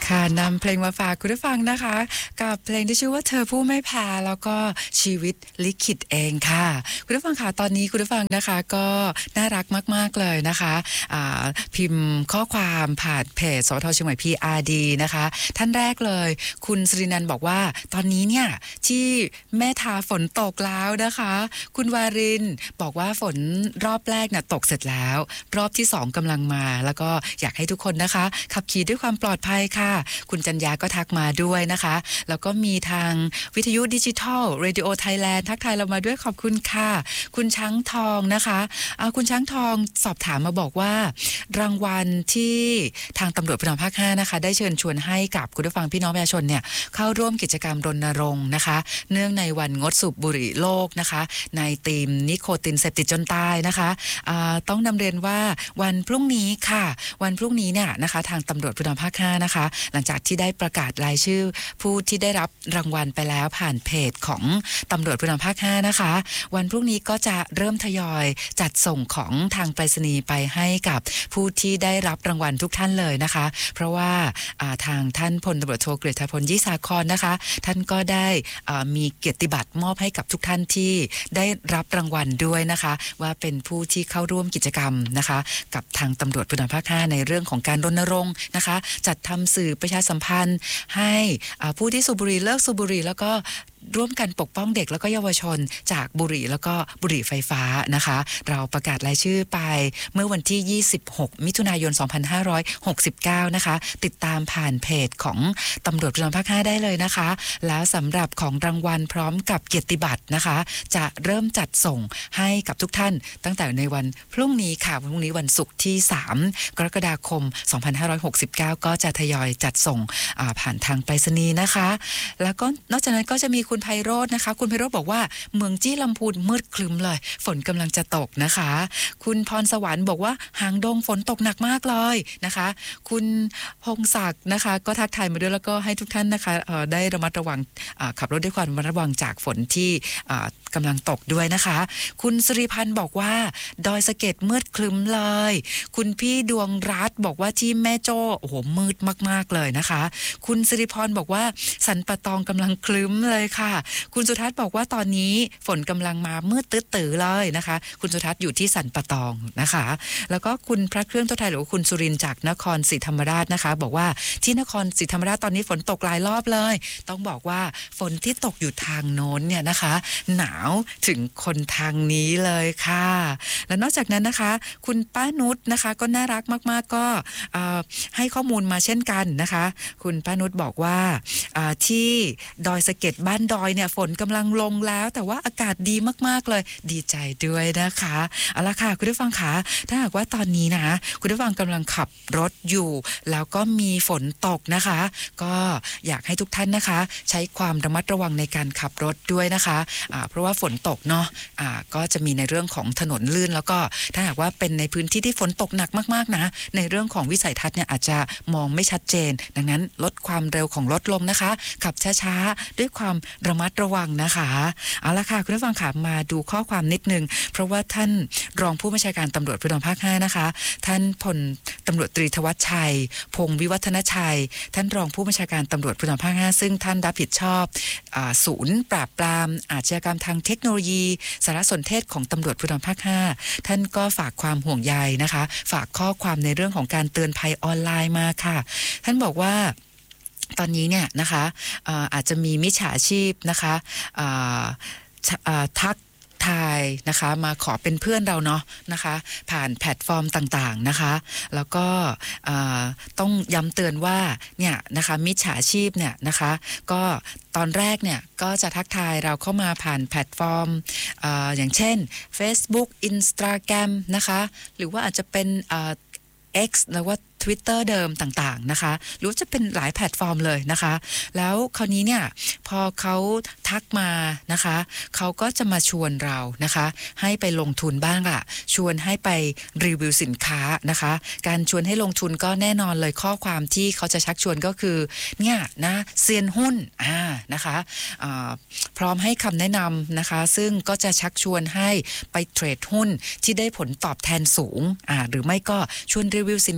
ค่ะนำเพลงมาฝากคุณผู้ฟังนะคะกับเพลงที่ชื่อว่าเธอผู้ไม่แพ้แล้วก็ชีวิตลิขิตเองค่ะคุณผู้ฟังค่ะตอนนี้คุณผู้ฟังนะคะก็น่ารักมากๆเลยนะคะพิมพ์ข้อความผ่านเพจสทเชียงใหม่ PRD นะคะท่านแรกเลยคุณสรินันท์บอกว่าตอนนี้เนี่ยที่แม่ทาฝนตกแล้วนะคะคุณวารินบอกว่าฝนรอบแรกน่ะตกเสร็จแล้วรอบที่2กำลังมาแล้วก็อยากให้ทุกคนนะคะขับขี่ด้วยความปลอดภัยค่ะคุณจัญญาก็ทักมาด้วยนะคะแล้วก็มีทางวิทยุดิจิทัลเรดิโอไทยแลนด์ทักทายเรามาด้วยขอบคุณค่ะคุณช้างทองนะคะคุณช้างทองสอบถามมาบอกว่ารางวัลที่ทางตำรวจภูธรภาค5นะคะได้เชิญชวนให้กับคุณผู้ฟังพี่น้องประชาชนเนี่ยเข้าร่วมกิจกรรมรณรงค์นะคะเนื่องในวันงดสูบบุหรี่โลกนะคะในธีมนิโคตินเสพติดจนตายนะคะต้องนำเรียนว่าวันพรุ่งนี้ค่ะวันพรุ่งนี้เนี่ยนะคะทางตำรวจภูธรภาค5นะคะหลังจากที่ได้ประกาศรายชื่อผู้ที่ได้รับรางวัลไปแล้วผ่านเพจของตำรวจภูธรภาค5นะคะวันพรุ่งนี้ก็จะเริ่มทยอยจัดส่งของทางไปรษณีย์ไปให้กับผู้ที่ได้รับรางวัลทุกท่านเลยนะคะเพราะว่าทางท่านพลตำรวจโทกฤษพลยี่สาครนะคะท่านก็ได้มีเกียรติบัตรมอบให้กับทุกท่านที่ได้รับรางวัลด้วยนะคะว่าเป็นผู้ที่เข้าร่วมกิจกรรมนะคะกับทางตำรวจภูธรภาค5ในเรื่องของการรณรงค์นะคะจัดทำสื่อประชาสัมพันธ์ให้ผู้ที่สูบบุหรี่เลิกสูบบุหรี่แล้วก็ร่วมกันปกป้องเด็กแล้วก็เยาวชนจากบุหรี่แล้วก็บุหรี่ไฟฟ้านะคะเราประกาศรายชื่อไปเมื่อวันที่26มิถุนายน2569นะคะติดตามผ่านเพจของตำรวจภูธรภาค5ได้เลยนะคะแล้วสำหรับของรางวัลพร้อมกับเกียรติบัตรนะคะจะเริ่มจัดส่งให้กับทุกท่านตั้งแต่ในวันพรุ่งนี้ค่ะวันพรุ่งนี้วันศุกร์ที่3กรกฎาคม2569ก็จะทยอยจัดส่งผ่านทางไปรษณีย์นะคะแล้วก็นอกจากนั้นก็จะมีคุณไพโรจน์นะคะคุณไพโรจน์บอกว่าเมืองจี้ลำพูนมืดครึ้มเลยฝนกำลังจะตกนะคะคุณพรสวรรค์บอกว่าหางดงฝนตกหนักมากเลยนะคะคุณพงศักดิ์นะคะก็ทักทายมาด้วยแล้วก็ให้ทุกท่านนะคะได้ระมัดระวังขับรถด้วยความระมัดระวังจากฝนที่กำลังตกด้วยนะคะคุณสุริพันธ์บอกว่าดอยสะเก็ดมืดครึ้มเลยคุณพี่ดวงรัตน์บอกว่าที่แม่โจ้โอ้โหมืดมากๆเลยนะคะคุณสิริพรบอกว่าสันปะตองกำลังครึ้มเลยค่ะคุณสุทัศน์บอกว่าตอนนี้ฝนกำลังมามืดตื้อๆเลยนะคะคุณสุทัศน์อยู่ที่สันปะตองนะคะแล้วก็คุณพระเครื่องทั่วไทยหรือว่าคุณสุรินทร์จากนครศรีธรรมราชนะคะบอกว่าที่นครศรีธรรมราชตอนนี้ฝนตกหลายรอบเลยต้องบอกว่าฝนที่ตกอยู่ทางโน้นเนี่ยนะคะหนาวถึงคนทางนี้เลยค่ะและนอกจากนั้นนะคะคุณป้านุชนะคะก็น่ารักมากๆก็ให้ข้อมูลมาเช่นกันนะคะคุณป้านุชบอกว่าที่ดอยสะเก็ดบ้านดอยเนี่ยฝนกำลังลงแล้วแต่ว่าอากาศดีมากๆเลยดีใจด้วยนะคะเอาละค่ะคุณผู้ฟังคะถ้าหากว่าตอนนี้นะคุณผู้ฟังกำลังขับรถอยู่แล้วก็มีฝนตกนะคะก็อยากให้ทุกท่านนะคะใช้ความระมัดระวังในการขับรถด้วยนะคะเพราะว่าฝนตกเนาะก็จะมีในเรื่องของถนนลื่นแล้วก็ถ้าหากว่าเป็นในพื้นที่ที่ฝนตกหนักมากๆนะในเรื่องของวิสัยทัศน์เนี่ยอาจจะมองไม่ชัดเจนดังนั้นลดความเร็วของรถลงนะคะขับช้าๆด้วยความระมัดระวังนะคะเอาละค่ะคุณผู้ฟังค่ะมาดูข้อความนิดนึงเพราะว่าท่านรองผู้บัญชาการตำรวจภูธรภาค5นะคะท่านพลตำรวจตรีธวัชชัยพงศ์วิวัฒนชัยท่านรองผู้บัญชาการตำรวจภูธรภาค5ซึ่งท่านรับผิดชอบศูนย์ปราบปรามอาชญากรรมทางเทคโนโลยีสารสนเทศของตำรวจภูธรภาค5ท่านก็ฝากความห่วงใยนะคะฝากข้อความในเรื่องของการเตือนภัยออนไลน์มาค่ะท่านบอกว่าตอนนี้เนี่ยนะคะอาจจะมีมิจฉาชีพนะคะทักทายนะคะมาขอเป็นเพื่อนเราเนาะนะคะผ่านแพลตฟอร์มต่างๆนะคะแล้วก็ต้องย้ำเตือนว่าเนี่ยนะคะมิจฉาชีพเนี่ยนะคะก็ตอนแรกเนี่ยก็จะทักทายเราเข้ามาผ่านแพลตฟอร์มอย่างเช่น Facebook Instagram นะคะหรือว่าอาจจะเป็นX หรือว่า Twitter เดิมต่างๆนะคะหรือจะเป็นหลายแพลตฟอร์มเลยนะคะแล้วคราวนี้เนี่ยพอเขาทักมานะคะเขาก็จะมาชวนเรานะคะให้ไปลงทุนบ้างล่ะชวนให้ไปรีวิวสินค้านะคะการชวนให้ลงทุนก็แน่นอนเลยข้อความที่เขาจะชักชวนก็คือเนี่ยนะเซียนหุ้นนะคะพร้อมให้คำแนะนำนะคะซึ่งก็จะชักชวนให้ไปเทรดหุ้นที่ได้ผลตอบแทนสูงหรือไม่ก็ชวนรีวิวสินค้า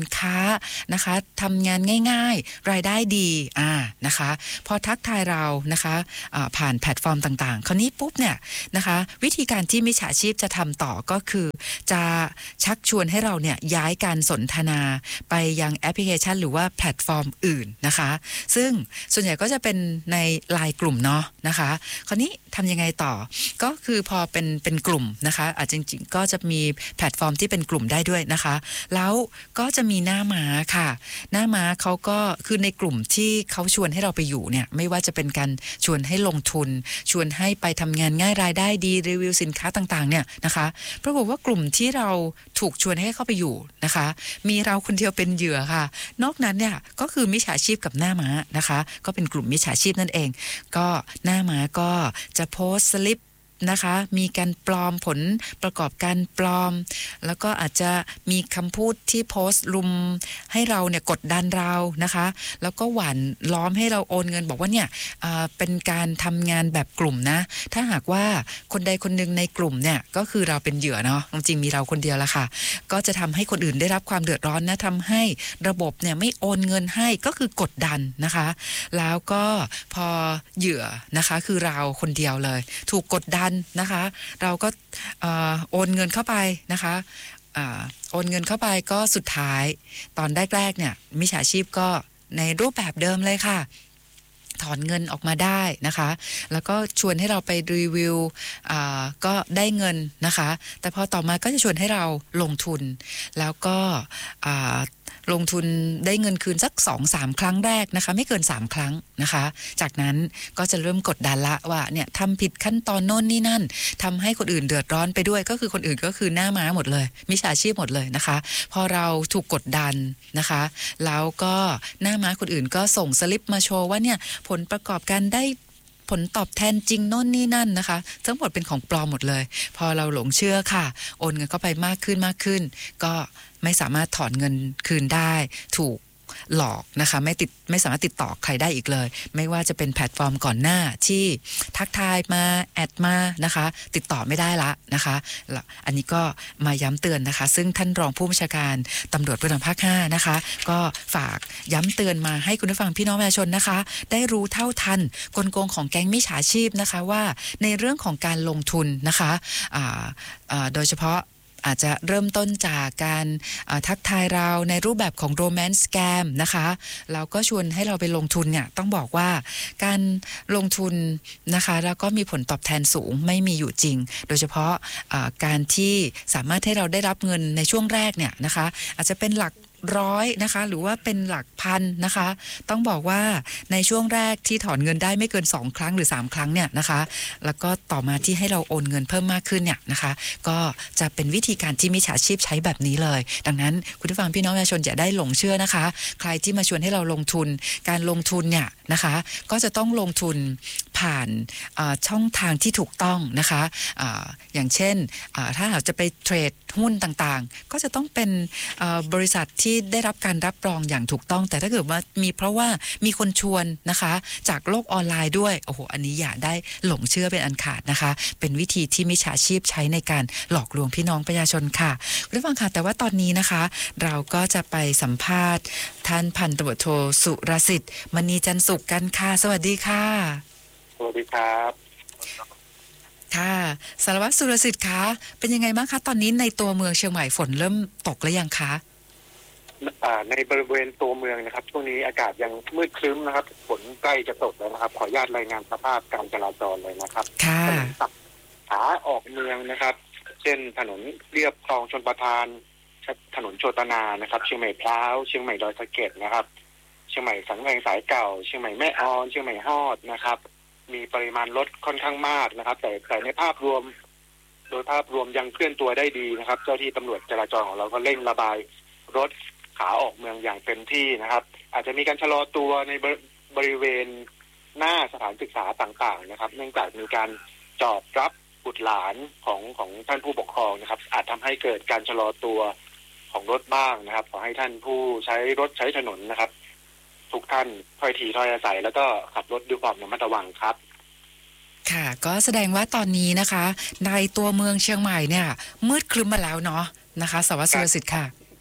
นะคะทำงานง่ายๆรายได้ดีนะคะพอทักทายเรานะคะผ่านแพลตฟอร์มต่างๆคราวนี้ปุ๊บเนี่ยนะคะวิธีการที่มิจฉาชีพจะทำต่อก็คือจะชักชวนให้เราเนี่ยย้ายการสนทนาไปยังแอปพลิเคชันหรือว่าแพลตฟอร์มอื่นนะคะซึ่งส่วนใหญ่ก็จะเป็นในไลน์กลุ่มเนาะนะคะคราวนี้ทำยังไงต่อก็คือพอเป็นกลุ่มนะคะจริงๆก็จะมีแพลตฟอร์มที่เป็นกลุ่มได้ด้วยนะคะแล้วก็จะมีหน้าม้าค่ะหน้าม้าเขาก็คือในกลุ่มที่เขาชวนให้เราไปอยู่เนี่ยไม่ว่าจะเป็นการชวนให้ลงทุนชวนให้ไปทำงานง่ายรายได้ดีรีวิวสินค้าต่างๆเนี่ยนะคะปรากฏว่ากลุ่มที่เราถูกชวนให้เข้าไปอยู่นะคะมีเราคนเดียวเป็นเหยื่อค่ะนอกนั้นเนี่ยก็คือมิจฉาชีพกับหน้าม้านะคะก็เป็นกลุ่มมิจฉาชีพนั่นเองก็หน้าม้าก็จะโพสต์สลิปนะคะมีการปลอมผลประกอบการปลอมแล้วก็อาจจะมีคำพูดที่โพสต์รุมให้เราเนี่ยกดดันเรานะคะแล้วก็หว่านล้อมให้เราโอนเงินบอกว่าเนี่ยเป็นการทำงานแบบกลุ่มนะถ้าหากว่าคนใดคนหนึ่งในกลุ่มเนี่ยก็คือเราเป็นเหยื่อเนาะจริงๆมีเราคนเดียวละค่ะก็จะทำให้คนอื่นได้รับความเดือดร้อนนะทำให้ระบบเนี่ยไม่โอนเงินให้ก็คือกดดันนะคะแล้วก็พอเหยื่อนะคะคือเราคนเดียวเลยถูกกดดันนะคะเราก็โอนเงินเข้าไปนะคะโอนเงินเข้าไปก็สุดท้ายตอนแรกๆเนี่ยมิจฉาชีพก็ในรูปแบบเดิมเลยค่ะถอนเงินออกมาได้นะคะแล้วก็ชวนให้เราไปรีวิวก็ได้เงินนะคะแต่พอต่อมาก็จะชวนให้เราลงทุนแล้วก็ลงทุนได้เงินคืนสัก 2-3 ครั้งแรกนะคะไม่เกิน3ครั้งนะคะจากนั้นก็จะเริ่มกดดันละว่าเนี่ยทำผิดขั้นตอนโน่นนี่นั่นทำให้คนอื่นเดือดร้อนไปด้วยก็คือคนอื่นก็คือหน้าม้าหมดเลยมิจฉาชีพหมดเลยนะคะพอเราถูกกดดันนะคะแล้วก็หน้าม้าคนอื่นก็ส่งสลิปมาโชว์ว่าเนี่ยผลประกอบการได้ผลตอบแทนจริงโน่นนี่นั่นนะคะทั้งหมดเป็นของปลอมหมดเลยพอเราหลงเชื่อค่ะโอนเงินเข้าไปมากขึ้นก็ไม่สามารถถอนเงินคืนได้ถูกหลอกนะคะไม่สามารถติดต่อใครได้อีกเลยไม่ว่าจะเป็นแพลตฟอร์มก่อนหน้าที่ทักทายมาแอดมานะคะติดต่อไม่ได้ละนะคะอันนี้ก็มาย้ำเตือนนะคะซึ่งท่านรองผู้บัญชาการตำรวจภูธรภาค 5นะคะก็ฝากย้ำเตือนมาให้คุณผู้ฟังพี่น้องประชาชนนะคะได้รู้เท่าทันกลโกงของแก๊งมิจฉาชีพนะคะว่าในเรื่องของการลงทุนนะคะโดยเฉพาะอาจจะเริ่มต้นจากการทักทายเราในรูปแบบของโรแมนต์สแกมนะคะแล้วก็ชวนให้เราไปลงทุนเนี่ยต้องบอกว่าการลงทุนนะคะแล้วก็มีผลตอบแทนสูงไม่มีอยู่จริงโดยเฉพาะการที่สามารถให้เราได้รับเงินในช่วงแรกเนี่ยนะคะอาจจะเป็นหลักร้อยนะคะหรือว่าเป็นหลักพันนะคะต้องบอกว่าในช่วงแรกที่ถอนเงินได้ไม่เกิน2ครั้งหรือ3ครั้งเนี่ยนะคะแล้วก็ต่อมาที่ให้เราโอนเงินเพิ่มมากขึ้นเนี่ยนะคะก็จะเป็นวิธีการที่มิจฉาชีพใช้แบบนี้เลยดังนั้นคุณผู้ฟังพี่น้องประชาชนอย่าได้หลงเชื่อนะคะใครที่มาชวนให้เราลงทุนการลงทุนเนี่ยนะคะก็จะต้องลงทุนผ่านช่องทางที่ถูกต้องนะคะอย่างเช่นถ้าหากจะไปเทรดหุ้นต่างๆก็จะต้องเป็นบริษัทที่ได้รับการรับรองอย่างถูกต้องแต่ถ้าเกิดว่าเพราะว่ามีคนชวนนะคะจากโลกออนไลน์ด้วยโอ้โหอันนี้อย่าได้หลงเชื่อเป็นอันขาดนะคะเป็นวิธีที่มิจฉาชีพใช้ในการหลอกลวงพี่น้องประชาชนค่ะคุณผู้ฟังค่ะแต่ว่าตอนนี้นะคะเราก็จะไปสัมภาษณ์ท่านพันตำรวจโทสุรสิทธิ์มณีจันทร์สุขกันค่ะสวัสดีค่ะสวัสดีครับค่ะสารวัตรสุรสิทธิ์คะเป็นยังไงบ้างคะตอนนี้ในตัวเมืองเชียงใหม่ฝนเริ่มตกหรือยังคะในบริเวณตัวเมืองนะครับช่วงนี้อากาศยังมืดครึ้มนะครับฝนใกล้จะตกแล้วนะครับขออนุญาตรายงานสภาพการจราจรเลยนะครับค่ะขาออกเมืองนะครับเช่นถนนเลียบคลองชลประทานถนนโชตนานะครับเชียงใหม่พร้าวเชียงใหม่ดอยสะเก็ดนะครับเชียงใหม่สังแวงสายเก่าเชียงใหม่แม่ออนเชียงใหม่ฮอดนะครับมีปริมาณรถค่อนข้างมากนะครับแต่ในภาพรวมโดยภาพรวมยังเคลื่อนตัวได้ดีนะครับเจ้าที่ตำรวจจราจรของเราก็เร่งระบายรถขาออกเมืองอย่างเต็มที่นะครับอาจจะมีการชะลอตัวในบริเวณหน้าสถานศึกษาต่างๆนะครับเนื่องจากมีการจอดรับบุตรหลานของท่านผู้ปกครองนะครับอาจทำให้เกิดการชะลอตัวของรถบ้างนะครับขอให้ท่านผู้ใช้รถใช้ถนนนะครับทุกท่านถ้อยทีถ้อยอาศัยแล้วก็ขับรถด้วยความระมัดระวังครับค่ะก็แสดงว่าตอนนี้นะคะในตัวเมืองเชียงใหม่เนี่ยมืดครึ้มมาแล้วเนาะนะคะสารวัตรสุรสิทธิ์ค่ะ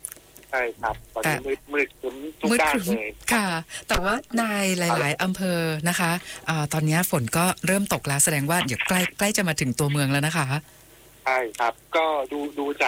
ใช่ครับตอนนี้มืดครึ้มทุกมืดด้าคนรึ้มเลยค่ะ แต่ว่าในหลายๆอำเภอนะคะตอนนี้ฝนก็เริ่มตกแล้วแสดงว่าเดี๋ยวใกล้จะมาถึงตัวเมืองแล้วนะคะใช่ครับก็ดูจาก